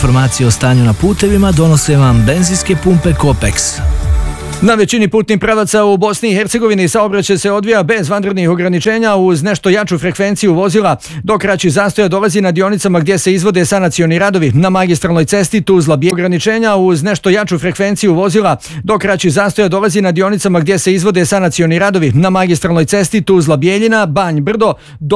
Informacije o stanju na putevima donose vam benzinske pumpe Kopex. Na većini putnih pravaca u Bosni i Hercegovini saobraćaj se odvija bez vanrednih ograničenja uz nešto jaču frekvenciju vozila. Do kraćih zastoja dolazi na dionicama gdje se izvode sanacioni radovi. Na magistralnoj cesti Tuzla-Bijeljina ograničenja uz nešto jaču frekvenciju vozila. Do kraćih zastoja dolazi na dionicama gdje se izvode sanacioni radovi. Na magistralnoj cesti Tuzla-Bijeljina, Banj Brdo.